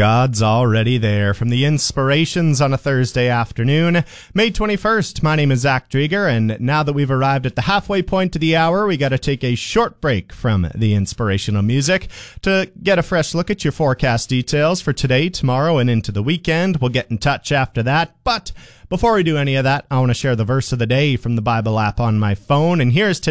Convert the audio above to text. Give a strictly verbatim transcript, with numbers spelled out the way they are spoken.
God's already there. From the Inspirations on a Thursday afternoon, May twenty-first. My name is Zach Drieger, and now that we've arrived at the halfway point of the hour, we got to take a short break from the inspirational music to get a fresh look at your forecast details for today, tomorrow, and into the weekend. We'll get in touch after that, but before we do any of that, I want to share the verse of the day from the Bible app on my phone, and here's